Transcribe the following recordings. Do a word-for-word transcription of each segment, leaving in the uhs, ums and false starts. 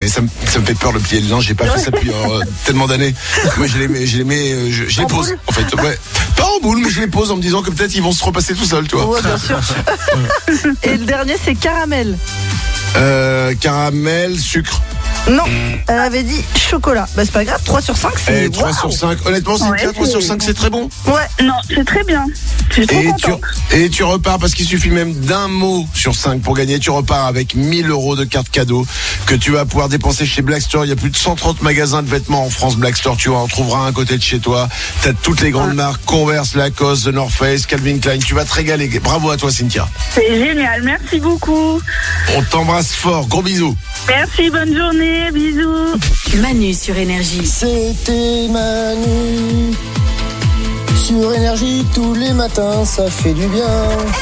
mais ça me, ça me fait peur le plier le linge. J'ai pas fait ça depuis euh, tellement d'années. Moi, je les mets, je les mets, euh, je, je les pose. En fait, ouais. Pas en boule, mais je les pose en me disant que peut-être ils vont se repasser tout seuls, tu vois. Ouais, bien sûr. Et le dernier, c'est caramel. Euh, caramel, sucre. Non, elle avait dit chocolat. Bah c'est pas grave, trois sur cinq, c'est Eh, trois sur cinq. Honnêtement, c'est Ouais, trois sur cinq, c'est très bon. Ouais. Non, c'est très bien. Je suis trop Et tu, contente. et tu repars parce qu'il suffit même d'un mot sur cinq pour gagner. Tu repars avec mille euros de cartes cadeaux que tu vas pouvoir dépenser chez Black Store. Il y a plus de cent trente magasins de vêtements en France. Black Store, tu en trouveras un à côté de chez toi. T'as toutes les grandes marques, Converse, Lacoste, The North Face, Calvin Klein. Tu vas te régaler. Bravo à toi, Cynthia. C'est génial, merci beaucoup. On t'embrasse fort. Gros bisous. Merci, bonne journée, bisous. Manu sur Énergie. C'était Manu sur Énergie tous les matins, ça fait du bien.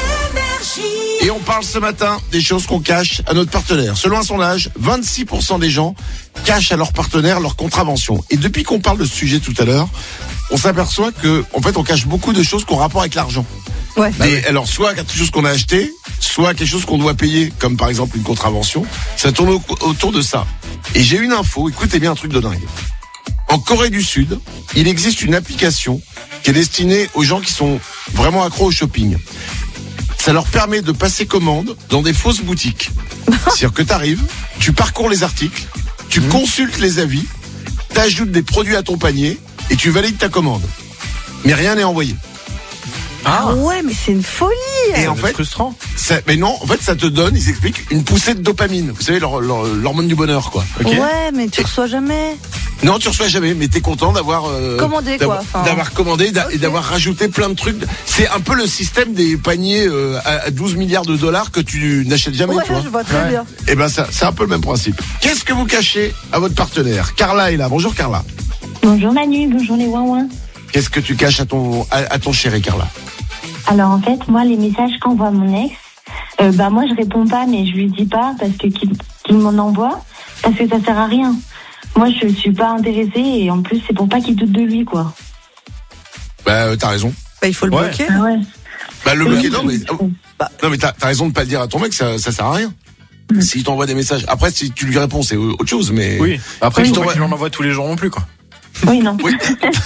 Et on parle ce matin des choses qu'on cache à notre partenaire. Selon un sondage, vingt-six pour cent des gens cachent à leur partenaire leur contravention. Et depuis qu'on parle de ce sujet tout à l'heure, on s'aperçoit que, en fait, on cache beaucoup de choses qui ont rapport avec l'argent. Ouais. Et alors, soit quelque chose qu'on a acheté, soit quelque chose qu'on doit payer, comme par exemple une contravention. Ça tourne au- autour de ça. Et j'ai une info, écoutez bien un truc de dingue. En Corée du Sud, il existe une application qui est destinée aux gens qui sont vraiment accros au shopping. Ça leur permet de passer commande dans des fausses boutiques. C'est-à-dire que tu arrives, tu parcours les articles, tu mmh. consultes les avis, t'ajoutes des produits à ton panier et tu valides ta commande. Mais rien n'est envoyé. Ah ouais, mais c'est une folie. Et en fait, frustrant. Ça, mais non, en fait, ça te donne, ils expliquent, une poussée de dopamine. Vous savez, leur- leur- l'hormone du bonheur, quoi. Okay. Ouais, mais tu reçois jamais. Non, tu reçois jamais, mais t'es content d'avoir euh, Commandé, d'avoir, quoi, enfin. d'avoir commandé d'a- Ok. et d'avoir rajouté plein de trucs. C'est un peu le système des paniers euh, à à douze milliards de dollars que tu n'achètes jamais, Ouais, tu vois. je vois très Ouais. bien. Et ben ça, c'est un peu le même principe. Qu'est-ce que vous cachez à votre partenaire? Carla est là. Bonjour Carla. Bonjour Manu, bonjour les ouin-ouin. Qu'est-ce que tu caches à ton à, à ton chéri Carla? Alors en fait, moi, les messages qu'envoie mon ex, euh, bah moi je réponds pas, mais je lui dis pas parce que qu'il, qu'il m'en envoie, parce que ça sert à rien. Moi, je suis pas intéressée et en plus, c'est pour pas qu'il doute de lui, quoi. Bah euh, t'as raison. Bah, il faut le Ouais. bloquer. Ah ouais. Bah le Oui, bloquer non mais oui. Bah. non mais t'as, t'as raison de pas le dire à ton mec, ça ça sert à rien. Mm. S'il t'envoie des messages, après si tu lui réponds c'est autre chose, mais Oui. Après, Oui. je trouve qu'il en envoie tous les jours non plus, quoi. Oui, non. Oui.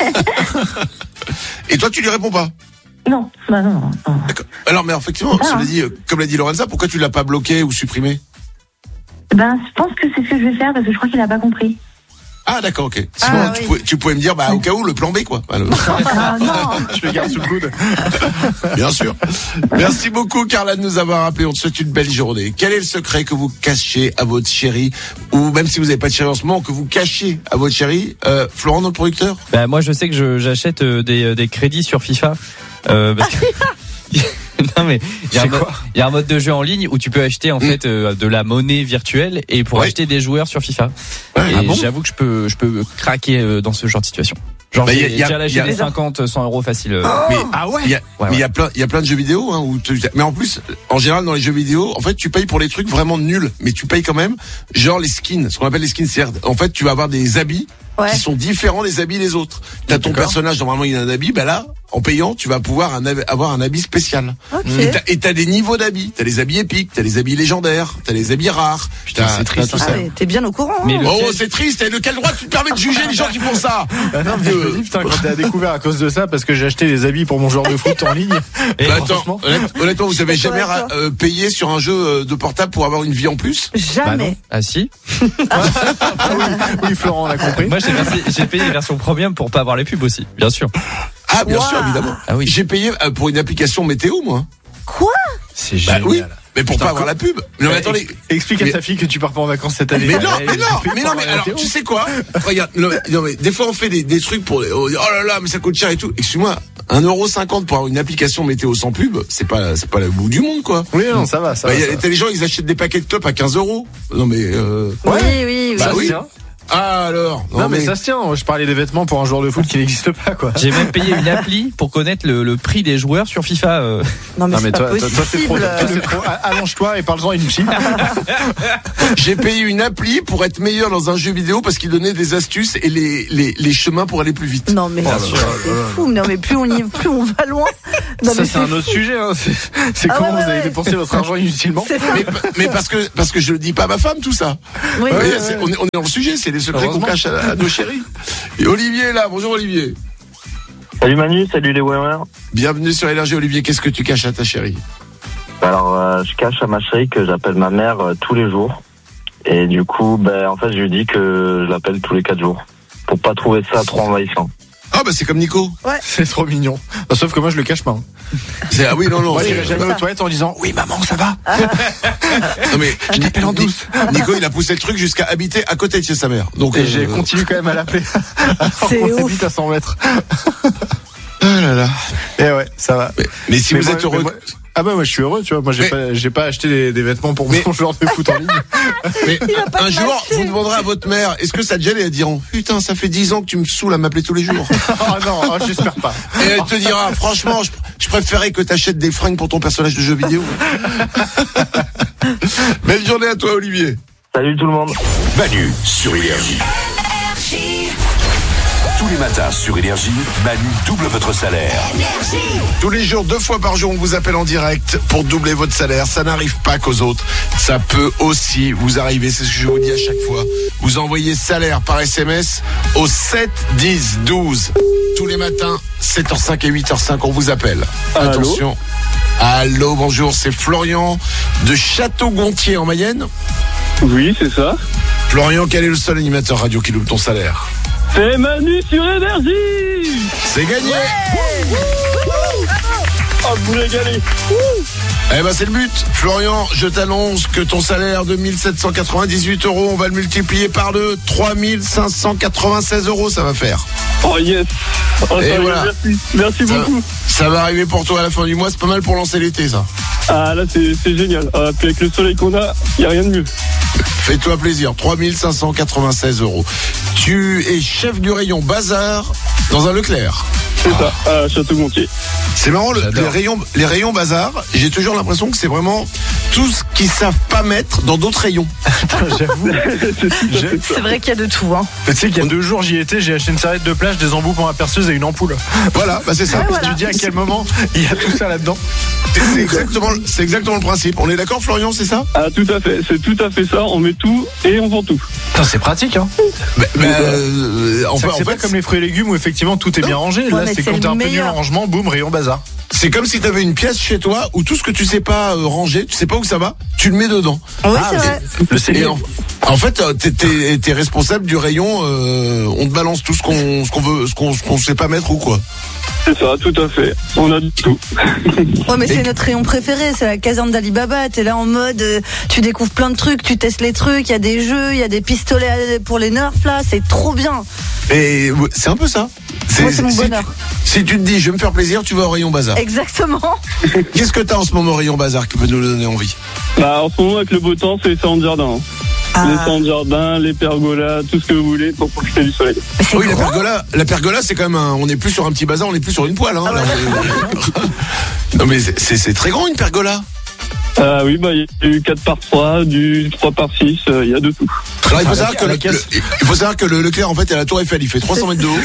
Et toi tu lui réponds pas? Non, bah non, non. D'accord. Alors mais effectivement, Ah. cela dit, euh, comme l'a dit Lorenza, pourquoi tu l'as pas bloqué ou supprimé? Ben, je pense que c'est ce que je vais faire parce que je crois qu'il a pas compris. Ah d'accord, ok. Sinon Ah, tu, oui. pouvais, tu pouvais me dire bah au cas où le plan B quoi. Bah, le- Ah non. Je le garde sous le coude. Bien sûr. Merci beaucoup Carla de nous avoir appelé. On te souhaite une belle journée. Quel est le secret que vous cachez à votre chéri, ou même si vous n'avez pas de chéri en ce moment, que vous cachez à votre chéri? euh, Florent, notre producteur? Bah, moi, je sais que je, j'achète euh, des, euh, des crédits sur FIFA. Euh, parce que... non mais il y, a un C'est mode- quoi il y a un mode de jeu en ligne où tu peux acheter en Mm. fait euh, de la monnaie virtuelle et pour Ouais. acheter des joueurs sur FIFA. Ouais, Et ah bon j'avoue que je peux je peux craquer euh, dans ce genre de situation. Genre Bah, y a- j'ai y a- déjà lâché y a- des cinquante cent euros facile. euh. Mais Ah ouais? il y a, Ouais, mais il y ouais. a plein, il y a plein de jeux vidéo, hein, où tu- mais en plus, en général, dans les jeux vidéo, en fait, tu payes pour les trucs vraiment nuls, mais tu payes quand même, genre les skins, ce qu'on appelle les skins, c'est-à-dire, en fait, tu vas avoir des habits Ouais. qui sont différents des habits des autres. T'as ton D'accord. personnage, normalement, il a un habit, bah là, en payant, tu vas pouvoir un hab- avoir un habit spécial. Ok. Et t'as, et t'as des niveaux d'habits. T'as les habits épiques, t'as les habits légendaires, t'as les habits rares. Putain, T'as- c'est triste, t'as tout Ah ça. ouais, t'es bien au courant. Mais hein. le- Oh, Lequel- c'est triste. Et de quel droit tu te permets de juger les gens qui font ça? Ah non, mais je me dis, putain, quand t'as découvert à cause de ça, parce que j'ai acheté des habits pour mon joueur de foot en ligne. Et Bah, attends, franchement. honnête- honnêtement, vous avez Je suis jamais d'accord avec toi. euh, payé sur un jeu euh, de portable pour avoir une vie en plus? Jamais. Ah si. Oui, Florent, on a compris. Moi j'ai versé- j'ai payé les versions premium pour pas avoir les pubs aussi, bien sûr. Ah, bien Wow. sûr, évidemment. Ah oui. J'ai payé euh, pour une application météo, moi. Quoi? C'est Bah génial. oui, mais pour Putain, pas avoir la pub. Non, mais Eh, attendez. ex- Explique à Mais- ta fille que tu pars pas en vacances cette année. Mais non, Elle, mais elle non, paye mais pour non, mais la alors, météo. tu sais quoi? Regarde, non, mais- non, mais des fois on fait des, des trucs pour les, oh là là, mais ça coûte cher et tout. Excuse-moi, un euro cinquante pour avoir une application météo sans pub, c'est pas, c'est pas le bout du monde, quoi. Oui, non, ça va, ça Bah, va. y a, ça va. t'as les gens, ils achètent des paquets de clopes à quinze euros. Non, mais, euh, Oui, oui, oui. Bah Ça oui. se tient. ah, alors. Non, mais ça se tient. Je parlais des vêtements pour un joueur de foot qui n'existe pas, quoi. J'ai même payé une appli pour connaître le, le prix des joueurs sur FIFA. euh. Non, mais Non, c'est mais pas toi, toi, possible. toi, c'est trop. Toi, c'est trop. A- Allonge-toi et parle-en à une psy. J'ai payé une appli pour être meilleur dans un jeu vidéo parce qu'il donnait des astuces et les, les, les chemins pour aller plus vite. Non, mais Oh là c'est là fou. Non, mais plus on y, plus on va loin. Non, Ça mais c'est un autre sujet. Hein. C'est, c'est Ah comment ouais, vous ouais, avez ouais. dépensé votre argent inutilement. C'est ça. Mais, mais parce que parce que je le dis pas à ma femme tout ça. Oui, Vous voyez, oui, c'est- oui. on, est, on est dans le sujet, c'est les secrets qu'on Heureusement. cache à, à nos chéris. Et Olivier est là, bonjour Olivier. Salut Manu, salut les Wewers. Bienvenue sur Énergie Olivier, qu'est-ce que tu caches à ta chérie? Alors, euh, je cache à ma chérie que j'appelle ma mère euh, tous les jours. Et du coup, ben, en fait, je lui dis que je l'appelle tous les quatre jours. Pour pas trouver ça trop envahissant. Ah bah c'est comme Nico. C'est trop mignon. Non, sauf que moi je le cache pas. Hein. C'est, ah oui non non. Moi c'est- j'irai jamais aux toilettes en disant oui maman ça va. non mais Je t'appelle en douce. Nico il a poussé le truc jusqu'à habiter à côté de chez sa mère. Donc Et euh, j'ai continué quand même à l'appeler. C'est On ouf. habite à cent mètres. Ah là là. Et ouais, ça va. Mais, mais si Mais vous moi- êtes heureux. mais moi- Ah bah moi je suis heureux, tu vois. Moi j'ai Mais- pas j'ai pas acheté des, des vêtements pour Mais- mon joueur de foot en ligne. Mais pas un de jour, marché. vous demanderez à votre mère, est-ce que ça te gêne? Et elle dira, putain, ça fait dix ans que tu me saoules à m'appeler tous les jours. Oh non, oh, j'espère pas. Et elle te dira, franchement, je, je préférais que t'achètes des fringues pour ton personnage de jeu vidéo. Belle journée à toi, Olivier. Salut tout le monde. Manu sur Énergie. Tous les matins sur Énergie, Manu double votre salaire. Tous les jours, deux fois par jour, on vous appelle en direct pour doubler votre salaire. Ça n'arrive pas qu'aux autres. Ça peut aussi vous arriver. C'est ce que je vous dis à chaque fois. Vous envoyez salaire par S M S au sept dix douze. Tous les matins, sept heures cinq et huit heures cinq, on vous appelle. Allô Attention. Allô, bonjour, c'est Florian de Château-Gontier en Mayenne. Oui, c'est ça. Florian, quel est le seul animateur radio qui loupe ton salaire? C'est Manu sur Énergie. C'est gagné. Oh, vous régalez. Eh ben c'est le but. Florian, je t'annonce que ton salaire de mille sept cent quatre-vingt-dix-huit euros, on va le multiplier par deux. trois mille cinq cent quatre-vingt-seize euros, ça va faire. Oh yes. Oh, Et ça va, voilà. Merci, merci Ça, beaucoup. ça va arriver pour toi à la fin du mois. C'est pas mal pour lancer l'été, ça. Ah là, c'est, c'est génial. Ah, puis avec le soleil qu'on a, il y a rien de mieux. Fais-toi plaisir. trois mille cinq cent quatre-vingt-seize euros. Tu es chef du rayon bazar dans un Leclerc. C'est ça, à Château-Gontier. C'est marrant, le- J'adore. les rayons, les rayons bazar, j'ai toujours l'impression que c'est vraiment tout ce qu'ils savent pas mettre dans d'autres rayons. J'avoue. C'est tout à fait ça. C'est vrai qu'il y a de tout, hein. Tu sais qu'il y a deux jours j'y étais, j'ai acheté une serviette de plage, des embouts pour ma perceuse et une ampoule. Voilà, bah c'est ça. voilà. Tu dis à quel moment il y a tout ça là-dedans. C'est c'est exactement, c'est exactement le principe. On est d'accord, Florian, c'est ça? Ah, tout à fait. C'est tout à fait ça. On met tout et on vend tout. Putain, c'est pratique hein. Mais, mais, euh, en C'est fait, en c'est pas fait, comme les fruits et légumes où effectivement tout est bien rangé. Ouais, Là mais c'est c'est quand le t'es un peu nul meilleur. en rangement, boum, rayon bazar. c'est comme si tu avais une pièce chez toi où tout ce que tu sais pas euh, ranger, tu sais pas où ça va, tu le mets dedans. Oui, Ah, c'est mais- vrai. Le Et cellier. en, en fait, euh, t'es, t'es, t'es responsable du rayon. Euh, on te balance tout ce qu'on, ce qu'on veut, ce qu'on, ce qu'on sait pas mettre ou quoi. C'est ça, tout à fait. On a du tout. Ouais, mais Et- c'est notre rayon préféré, c'est la caserne d'Alibaba. T'es là en mode, euh, tu découvres plein de trucs, tu testes les trucs, il y a des jeux, il y a des pistolets à- pour les nerfs là, c'est trop bien. Et ouais, c'est un peu ça. Moi, c'est mon si bonheur. Tu, si tu te dis, je vais me faire plaisir, tu vas au rayon bazar. Exactement. Qu'est-ce que t'as en ce moment au rayon bazar qui peut nous donner envie? Bah, en ce moment, avec le beau temps, c'est les salons de jardin. hein. Les Ah, salons de jardin, les pergolas, tout ce que vous voulez pour profiter du soleil. mais c'est Oui, la grand. pergola, la pergola, c'est quand même un, on n'est plus sur un petit bazar, on n'est plus sur une poêle. Hein, là, on est- non mais c'est, c'est, c'est très grand une pergola. Ah oui, bah, il y a du quatre par trois, du trois par six, il y a de tout. Alors, il faut À la- savoir que à la le, caisse. le- il faut savoir que le Leclerc en fait est à la Tour Eiffel, il fait trois cents mètres de haut.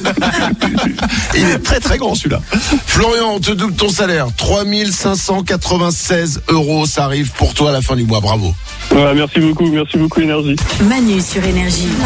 Il est très très grand celui-là. Florian, on te double ton salaire, trois mille cinq cent quatre-vingt-seize euros, ça arrive pour toi à la fin du mois, bravo. Voilà, merci beaucoup, merci beaucoup, Énergie. Manu sur Énergie.